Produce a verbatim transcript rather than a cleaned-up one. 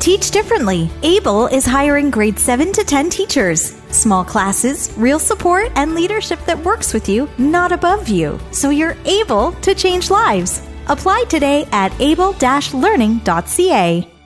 teach differently. Able is hiring grade seven to ten teachers. Small classes, real support, and leadership that works with you, not above you. So you're able to change lives. Apply today at able dash learning dot c a.